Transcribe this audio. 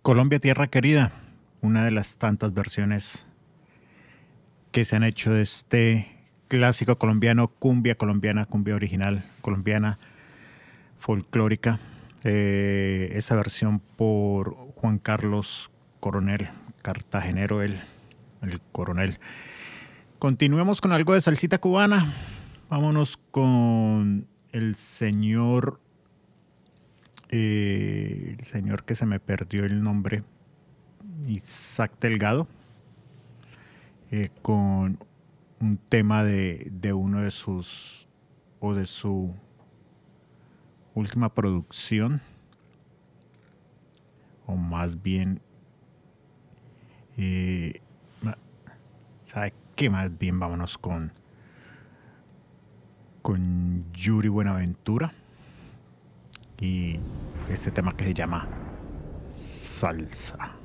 Colombia, tierra querida, una de las tantas versiones que se han hecho de este clásico colombiano, cumbia colombiana, cumbia original colombiana, folclórica. Esa versión por Juan Carlos Coronel, cartagenero, el coronel. Continuemos con algo de salsita cubana. Vámonos con el señor que se me perdió el nombre, Isaac Delgado, con un tema de uno de sus, o de su última producción, o más bien, eh, ¿sabe qué? Más bien vámonos con Yuri Buenaventura y este tema que se llama Salsa.